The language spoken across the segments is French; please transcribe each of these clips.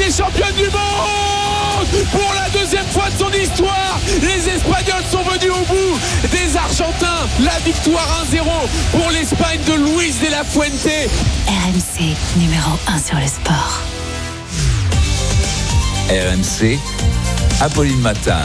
est championne du monde pour la deuxième fois de son histoire. Les Espagnols sont venus au bout des Argentins. La victoire 1-0 pour l'Espagne de Luis de la Fuente. RMC, numéro 1 sur le sport. RMC, Apolline Matin.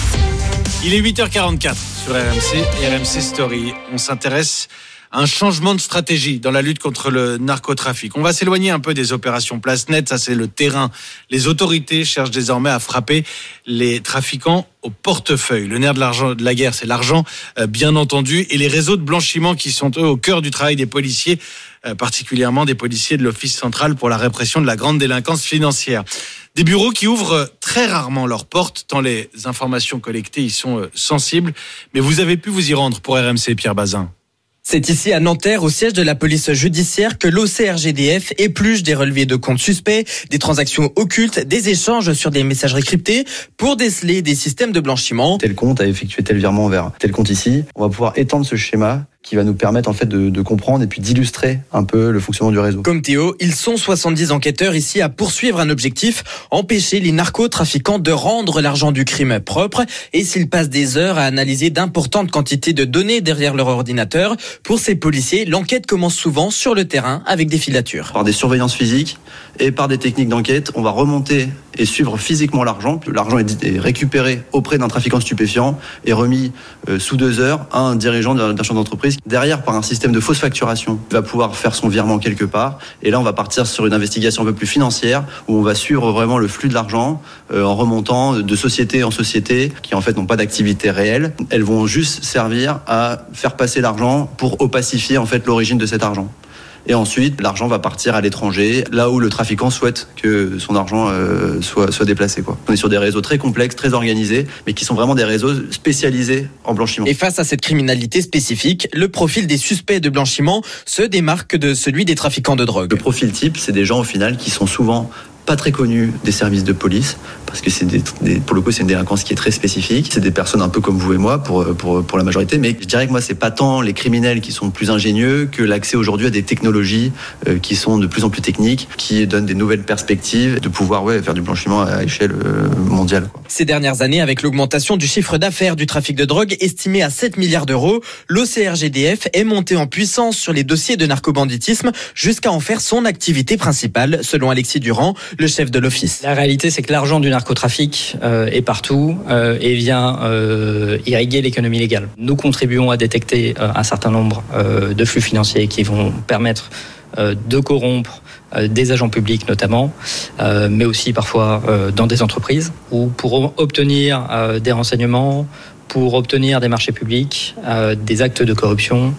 Il est 8h44 sur RMC et RMC Story. On s'intéresse à un changement de stratégie dans la lutte contre le narcotrafic. On va s'éloigner un peu des opérations place nette, ça c'est le terrain. Les autorités cherchent désormais à frapper les trafiquants au portefeuille. Le nerf de la guerre, c'est l'argent, bien entendu, et les réseaux de blanchiment qui sont eux au cœur du travail des policiers, particulièrement des policiers de l'Office central pour la répression de la grande délinquance financière. Des bureaux qui ouvrent très rarement leurs portes, tant les informations collectées y sont sensibles. Mais vous avez pu vous y rendre pour RMC, Pierre Bazin. C'est ici à Nanterre, au siège de la police judiciaire, que l'OCRGDF épluche des relevés de comptes suspects, des transactions occultes, des échanges sur des messageries cryptées pour déceler des systèmes de blanchiment. Tel compte a effectué tel virement vers tel compte ici. On va pouvoir étendre ce schéma qui va nous permettre en fait de comprendre et puis d'illustrer un peu le fonctionnement du réseau. Comme Théo, ils sont 70 enquêteurs ici à poursuivre un objectif, empêcher les narcotrafiquants de rendre l'argent du crime propre. Et s'ils passent des heures à analyser d'importantes quantités de données derrière leur ordinateur, pour ces policiers, l'enquête commence souvent sur le terrain avec des filatures. Par des surveillances physiques et par des techniques d'enquête, on va remonter et suivre physiquement l'argent. L'argent est récupéré auprès d'un trafiquant stupéfiant et remis sous 2 heures à un dirigeant d'un champ d'entreprise. Derrière, par un système de fausse facturation, il va pouvoir faire son virement quelque part. Et là, on va partir sur une investigation un peu plus financière où on va suivre vraiment le flux de l'argent en remontant de société en société qui en fait n'ont pas d'activité réelle. Elles vont juste servir à faire passer l'argent pour opacifier en fait l'origine de cet argent. Et ensuite, l'argent va partir à l'étranger, là où le trafiquant souhaite que son argent soit déplacé, quoi. On est sur des réseaux très complexes, très organisés, mais qui sont vraiment des réseaux spécialisés en blanchiment. Et face à cette criminalité spécifique, le profil des suspects de blanchiment se démarque de celui des trafiquants de drogue. Le profil type, c'est des gens au final qui sont souvent pas très connus des services de police, parce que pour le coup c'est une délinquance qui est très spécifique. C'est des personnes un peu comme vous et moi pour la majorité, mais je dirais que moi c'est pas tant les criminels qui sont plus ingénieux que l'accès aujourd'hui à des technologies qui sont de plus en plus techniques, qui donnent des nouvelles perspectives de pouvoir faire du blanchiment à échelle mondiale, quoi. Ces dernières années, avec l'augmentation du chiffre d'affaires du trafic de drogue estimé à 7 milliards d'euros, l'OCRGDF est monté en puissance sur les dossiers de narcobanditisme jusqu'à en faire son activité principale, selon Alexis Durand, le chef de l'office. La réalité, c'est que l'argent du narcotrafic est partout et vient irriguer l'économie légale. Nous contribuons à détecter un certain nombre de flux financiers qui vont permettre de corrompre des agents publics notamment, mais aussi parfois dans des entreprises, où pour obtenir des renseignements, pour obtenir des marchés publics, des actes de corruption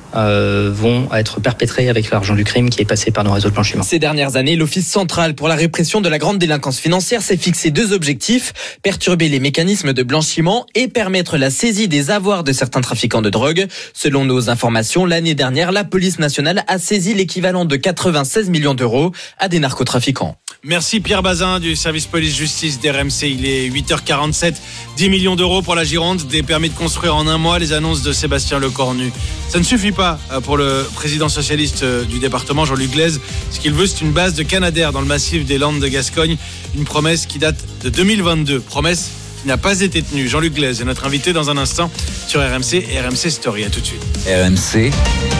vont être perpétrés avec l'argent du crime qui est passé par nos réseaux de blanchiment. Ces dernières années, l'Office central pour la répression de la grande délinquance financière s'est fixé 2 objectifs, perturber les mécanismes de blanchiment et permettre la saisie des avoirs de certains trafiquants de drogue. Selon nos informations, l'année dernière, la police nationale a saisi l'équivalent de 96 millions d'euros à des narcotrafiquants. Merci Pierre Bazin du service police-justice d'RMC. Il est 8h47, 10 millions d'euros pour la Gironde, des permis de construire en un mois, les annonces de Sébastien Lecornu. Ça ne suffit pas pour le président socialiste du département, Jean-Luc Glaise. Ce qu'il veut, c'est une base de Canadair dans le massif des Landes de Gascogne. Une promesse qui date de 2022. Promesse qui n'a pas été tenue. Jean-Luc Glaise est notre invité dans un instant sur RMC et RMC Story. À tout de suite. RMC,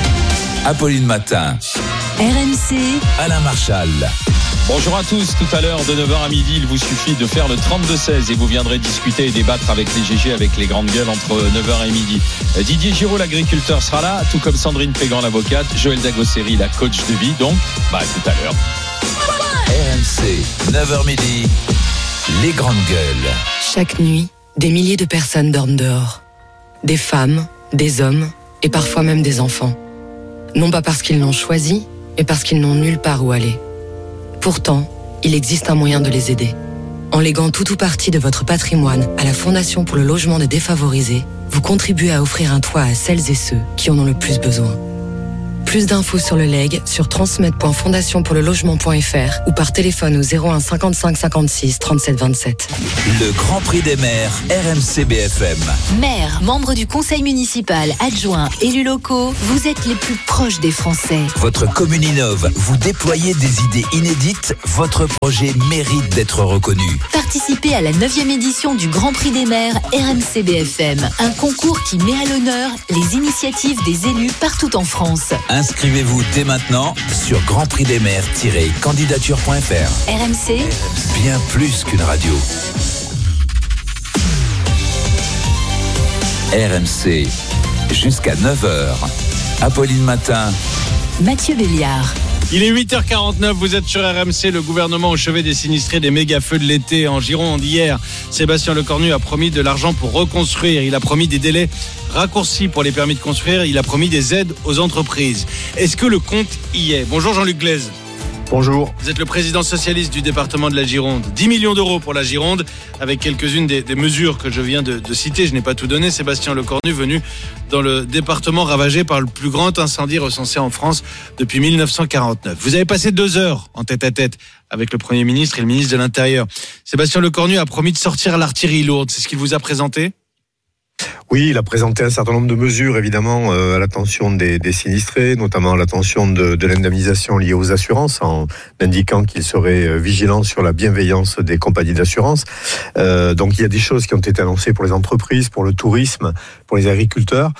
Apolline Matin. RMC, Alain Marchal. Bonjour à tous, tout à l'heure de 9h à midi, il vous suffit de faire le 32-16 et vous viendrez discuter et débattre avec les GG, avec les grandes gueules entre 9h et midi. Didier Giraud, l'agriculteur, sera là, tout comme Sandrine Pégan, l'avocate, Joël Dagosseri, la coach de vie, donc tout à l'heure. RMC, 9h midi, les grandes gueules. Chaque nuit, des milliers de personnes dorment dehors. Des femmes, des hommes et parfois même des enfants. Non pas parce qu'ils l'ont choisi, mais parce qu'ils n'ont nulle part où aller. Pourtant, il existe un moyen de les aider. En léguant tout ou partie de votre patrimoine à la Fondation pour le logement des défavorisés, vous contribuez à offrir un toit à celles et ceux qui en ont le plus besoin. Plus d'infos sur le legs sur transmed.fondationpourlelogement.fr ou par téléphone au 01 55 56 37 27. Le Grand Prix des maires RMC BFM. Maire, membre du conseil municipal, adjoint, élus locaux, vous êtes les plus proches des Français. Votre commune innove, vous déployez des idées inédites, votre projet mérite d'être reconnu. Participez à la 9e édition du Grand Prix des maires RMC BFM, un concours qui met à l'honneur les initiatives des élus partout en France. Inscrivez-vous dès maintenant sur grandprixdesmaires-candidature.fr. RMC, Bien plus qu'une radio. RMC, jusqu'à 9h. Apolline Matin. Mathieu Béliard. Il est 8h49, vous êtes sur RMC, le gouvernement au chevet des sinistrés des méga-feux de l'été en Gironde. Hier, Sébastien Lecornu a promis de l'argent pour reconstruire. Il a promis des délais raccourcis pour les permis de construire. Il a promis des aides aux entreprises. Est-ce que le compte y est ? Bonjour Jean-Luc Glaise. Bonjour. Vous êtes le président socialiste du département de la Gironde. 10 millions d'euros pour la Gironde, avec quelques-unes des mesures que je viens de citer. Je n'ai pas tout donné. Sébastien Lecornu, venu dans le département ravagé par le plus grand incendie recensé en France depuis 1949. Vous avez passé 2 heures en tête-à-tête avec le Premier ministre et le ministre de l'Intérieur. Sébastien Lecornu a promis de sortir l'artillerie lourde. C'est ce qu'il vous a présenté ? Oui, il a présenté un certain nombre de mesures, évidemment, à l'attention des sinistrés, notamment à l'attention de l'indemnisation liée aux assurances, en indiquant qu'il serait vigilant sur la bienveillance des compagnies d'assurance. Donc il y a des choses qui ont été annoncées pour les entreprises, pour le tourisme, pour les agriculteurs.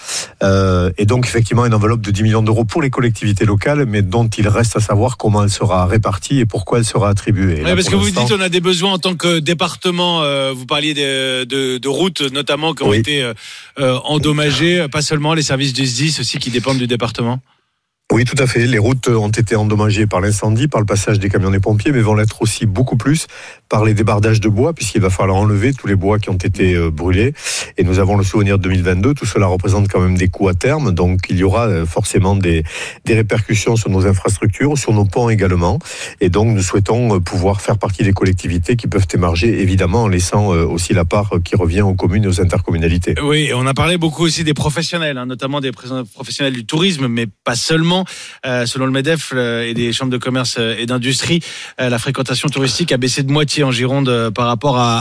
Et donc effectivement une enveloppe de 10 millions d'euros pour les collectivités locales, mais dont il reste à savoir comment elle sera répartie et pourquoi elle sera attribuée. Oui, parce que vous dites on a des besoins en tant que département. Vous parliez de routes notamment qui ont été endommagées, pas seulement les services du SDIS aussi qui dépendent du département. Oui, tout à fait. Les routes ont été endommagées par l'incendie, par le passage des camions des pompiers, mais vont l'être aussi beaucoup plus par les débardages de bois, puisqu'il va falloir enlever tous les bois qui ont été brûlés. Et nous avons le souvenir de 2022. Tout cela représente quand même des coûts à terme. Donc, il y aura forcément des répercussions sur nos infrastructures, sur nos ponts également. Et donc, nous souhaitons pouvoir faire partie des collectivités qui peuvent émarger, évidemment, en laissant aussi la part qui revient aux communes et aux intercommunalités. Oui, on a parlé beaucoup aussi des professionnels, notamment des professionnels du tourisme, mais pas seulement. Selon le MEDEF et des chambres de commerce et d'industrie, la fréquentation touristique a baissé de moitié en Gironde par rapport à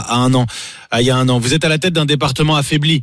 il y a un an. Vous êtes à la tête d'un département affaibli.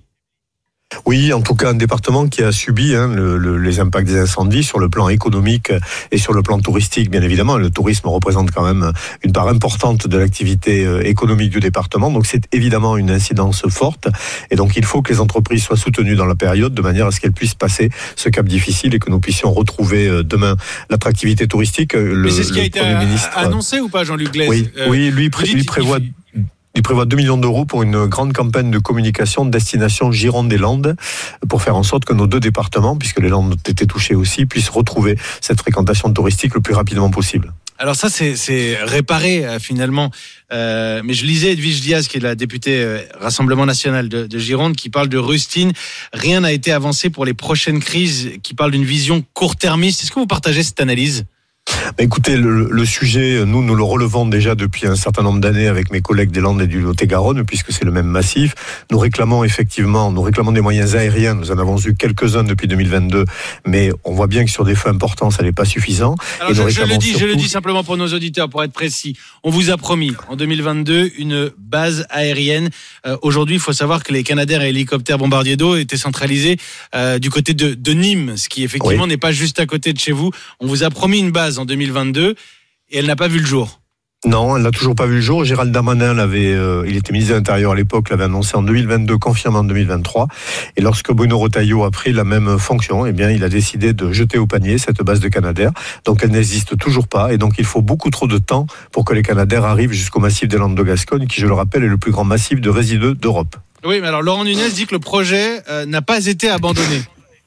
Oui, en tout cas un département qui a subi les impacts des incendies sur le plan économique et sur le plan touristique, bien évidemment. Le tourisme représente quand même une part importante de l'activité économique du département, donc c'est évidemment une incidence forte. Et donc il faut que les entreprises soient soutenues dans la période de manière à ce qu'elles puissent passer ce cap difficile et que nous puissions retrouver demain l'attractivité touristique. Mais c'est ce qui a été annoncé ou pas, Jean-Luc Glaise ? Oui, lui prévoit... Il prévoit 2 millions d'euros pour une grande campagne de communication destination Gironde et Landes pour faire en sorte que nos 2 départements, puisque les Landes ont été touchés aussi, puissent retrouver cette fréquentation touristique le plus rapidement possible. Alors ça, c'est réparé finalement. Mais je lisais Edwige Diaz, qui est la députée Rassemblement National de Gironde, qui parle de rustine. Rien n'a été avancé pour les prochaines crises, qui parle d'une vision court-termiste. Est-ce que vous partagez cette analyse ? Écoutez, le sujet, nous le relevons déjà depuis un certain nombre d'années avec mes collègues des Landes et du Lot-et-Garonne, puisque c'est le même massif. Nous réclamons des moyens aériens. Nous en avons eu quelques-uns depuis 2022, mais on voit bien que sur des feux importants, ça n'est pas suffisant. Alors je le dis simplement pour nos auditeurs, pour être précis. On vous a promis en 2022 une base aérienne. Aujourd'hui, il faut savoir que les Canadair et hélicoptères bombardiers d'eau étaient centralisés du côté de Nîmes, ce qui effectivement n'est pas juste à côté de chez vous. On vous a promis une base en 2022 et elle n'a pas vu le jour. Non, elle n'a toujours pas vu le jour. Gérald Darmanin il était ministre de l'Intérieur à l'époque, l'avait annoncé en 2022, confirmé en 2023. Et lorsque Bruno Retailleau a pris la même fonction, il a décidé de jeter au panier cette base de Canadair. Donc elle n'existe toujours pas. Et donc il faut beaucoup trop de temps pour que les Canadair arrivent jusqu'au massif des Landes de Gascogne, qui, je le rappelle, est le plus grand massif de résidus d'Europe. Oui, mais alors Laurent Nunez dit que le projet n'a pas été abandonné.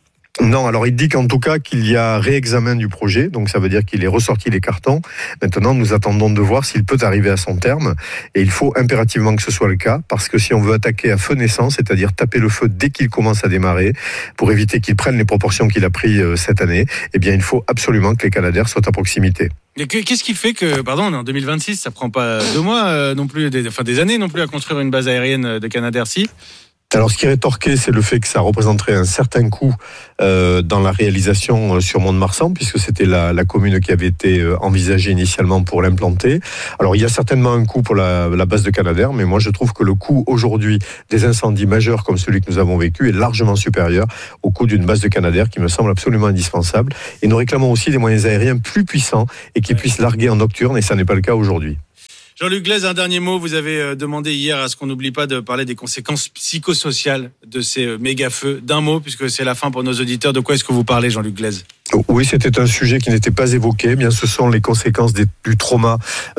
Non, alors il dit qu'en tout cas qu'il y a réexamen du projet, donc ça veut dire qu'il est ressorti les cartons. Maintenant, nous attendons de voir s'il peut arriver à son terme, et il faut impérativement que ce soit le cas, parce que si on veut attaquer à feu naissant, c'est-à-dire taper le feu dès qu'il commence à démarrer, pour éviter qu'il prenne les proportions qu'il a pris cette année, il faut absolument que les Canadair soient à proximité. Et qu'est-ce qui fait que, on est en 2026, ça prend pas 2 mois non plus, des années non plus à construire une base aérienne de Canadair, si ? Alors, ce qui est rétorqué, c'est le fait que ça représenterait un certain coût dans la réalisation sur Mont-de-Marsan, puisque c'était la commune qui avait été envisagée initialement pour l'implanter. Alors, il y a certainement un coût pour la base de Canadair, mais moi, je trouve que le coût aujourd'hui des incendies majeurs comme celui que nous avons vécu est largement supérieur au coût d'une base de Canadair qui me semble absolument indispensable. Et nous réclamons aussi des moyens aériens plus puissants et qui puissent larguer en nocturne, et ça n'est pas le cas aujourd'hui. Jean-Luc Glaise, un dernier mot. Vous avez demandé hier à ce qu'on n'oublie pas de parler des conséquences psychosociales de ces méga-feux. D'un mot, puisque c'est la fin pour nos auditeurs. De quoi est-ce que vous parlez, Jean-Luc Glaise ? Oui, c'était un sujet qui n'était pas évoqué. Bien, ce sont les conséquences du trauma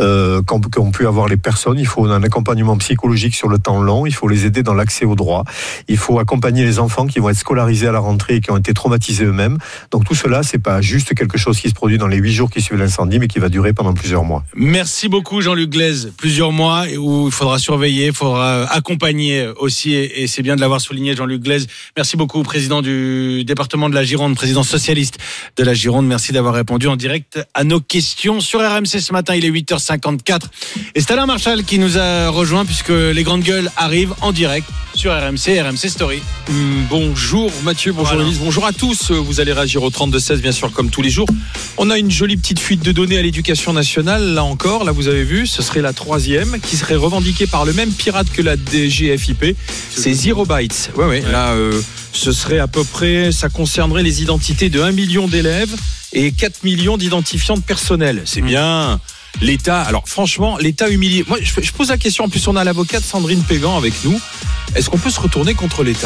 qu'ont pu avoir les personnes. Il faut un accompagnement psychologique sur le temps long. Il faut les aider dans l'accès aux droits. Il faut accompagner les enfants qui vont être scolarisés à la rentrée et qui ont été traumatisés eux-mêmes. Donc tout cela, c'est pas juste quelque chose qui se produit dans les 8 jours qui suivent l'incendie, mais qui va durer pendant plusieurs mois. Merci beaucoup, Jean-Luc Glaise. Plusieurs mois où il faudra surveiller, il faudra accompagner aussi, et c'est bien de l'avoir souligné, Jean-Luc Glaise. Merci beaucoup, président du département de la Gironde, président socialiste de la Gironde. Merci d'avoir répondu en direct à nos questions sur RMC ce matin. Il est 8h54 et c'est Alain Marchal qui nous a rejoint puisque les grandes gueules arrivent en direct sur RMC Story. Bonjour Mathieu, bonjour Élise, bonjour à tous. Vous allez réagir au 32-16 bien sûr comme tous les jours. On a une jolie petite fuite de données à l'éducation nationale, là encore, là vous avez vu, ce serait la 3e qui serait revendiquée par le même pirate que la DGFiP. C'est Zero Bytes. Ouais. Là ce serait à peu près, ça concernerait les identités de 1 million d'élèves et 4 millions d'identifiants de personnel. C'est bien. L'État, alors franchement, l'État humilié. Moi, je pose la question, en plus on a l'avocate Sandrine Pégan avec nous. Est-ce qu'on peut se retourner contre l'État ?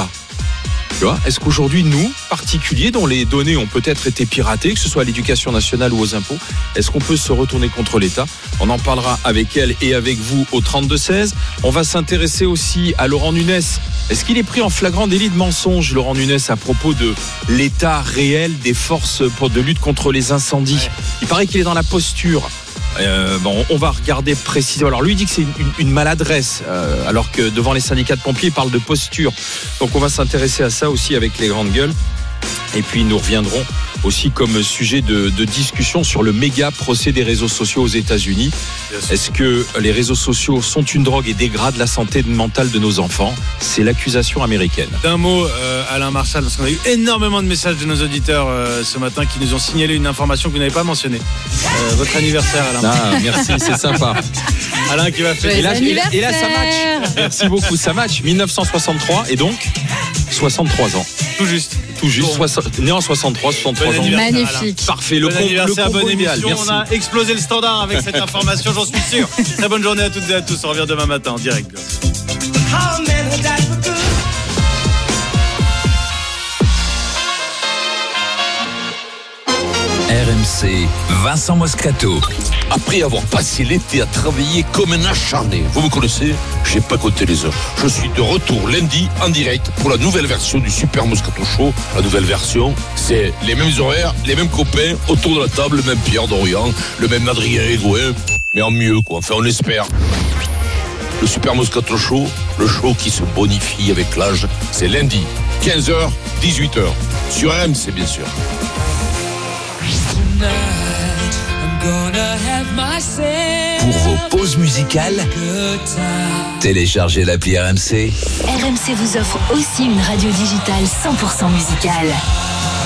Tu vois, est-ce qu'aujourd'hui, nous, particuliers, dont les données ont peut-être été piratées, que ce soit à l'éducation nationale ou aux impôts, est-ce qu'on peut se retourner contre l'État ? On en parlera avec elle et avec vous au 32-16. On va s'intéresser aussi à Laurent Nunez. Est-ce qu'il est pris en flagrant délit de mensonge, Laurent Nunez, à propos de l'état réel des forces de lutte contre les incendies ? Il paraît qu'il est dans la posture. On va regarder précisément. Alors lui il dit que c'est une maladresse, alors que devant les syndicats de pompiers il parle de posture. Donc on va s'intéresser à ça aussi avec les grandes gueules. Et puis nous reviendrons aussi comme sujet de discussion sur le méga procès des réseaux sociaux aux États-Unis. Est-ce que les réseaux sociaux sont une drogue et dégradent la santé mentale de nos enfants ? C'est l'accusation américaine. D'un mot, Alain Marchal, parce qu'on a eu énormément de messages de nos auditeurs ce matin qui nous ont signalé une information que vous n'avez pas mentionnée. Votre anniversaire, Alain. Ah, merci, c'est sympa. Alain qui va faire. Et là, ça match. Merci beaucoup, ça match. 1963 et donc 63 ans. Tout juste. Né en 63, 63 ans. Magnifique. Parfait, le combo idéal. On a explosé le standard avec cette information, j'en suis sûr. Très bonne journée à toutes et à tous. On revient demain matin en direct. RMC, Vincent Moscato. Après avoir passé l'été à travailler comme un acharné, vous me connaissez, j'ai pas compté les heures. Je suis de retour lundi en direct pour la nouvelle version du Super Moscato Show. La nouvelle version, c'est les mêmes horaires, les mêmes copains, autour de la table, le même Pierre Dorian, le même Adrien Egoin, mais en mieux quoi, enfin on espère. Le Super Moscato Show, le show qui se bonifie avec l'âge, c'est lundi, 15h, 18h, sur RMC bien sûr. Pour vos pauses musicales, téléchargez l'appli RMC. RMC vous offre aussi une radio digitale 100% musicale.